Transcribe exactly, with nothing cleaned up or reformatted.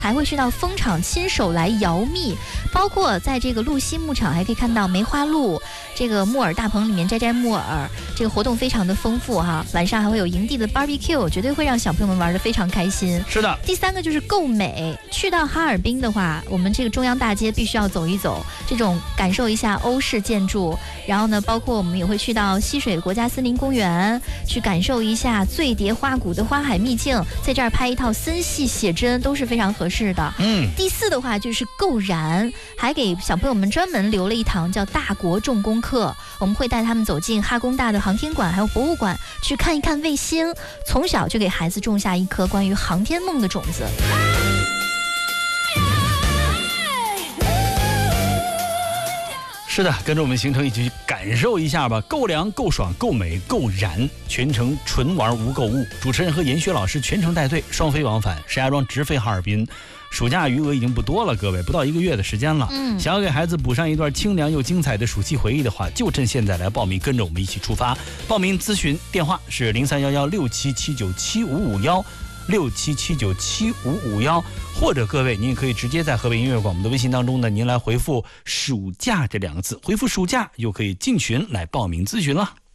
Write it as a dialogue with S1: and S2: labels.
S1: 还会去到蜂场亲手来摇蜜，包括在这个鹿溪牧场还可以看到梅花鹿，这个木耳大棚里面摘摘木耳，这个活动非常的丰富哈。晚上还会有营地的 barbecue， 绝对会让小朋友们玩得非常开心。
S2: 是的。
S1: 第三个就是购美，去到哈尔滨的话，我们这个中央大街必须要走一走，这种感受一下欧式建筑。然后呢，包括我们也会去到溪水国家森林公园，去感受一下醉蝶花谷的花海秘境，在这儿拍一套森系写真都是非常合适。是的，
S2: 嗯，
S1: 第四的话就是购燃，还给小朋友们专门留了一堂叫大国重工课，我们会带他们走进哈工大的航天馆还有博物馆，去看一看卫星，从小就给孩子种下一颗关于航天梦的种子。
S2: 是的，跟着我们行程一起去感受一下吧，够凉够爽够美够燃，全程纯玩无购物。主持人和研学老师全程带队，双飞往返，石家庄直飞哈尔滨。暑假余额已经不多了，各位，不到一个月的时间了。嗯，想要给孩子补上一段清凉又精彩的暑期回忆的话，就趁现在来报名，跟着我们一起出发。报名咨询电话是零三幺幺六七七九七五五幺。六七七九七五五幺，或者各位您也可以直接在河北音乐广播的微信当中呢，您来回复暑假这两个字，回复暑假就可以进群来报名咨询了。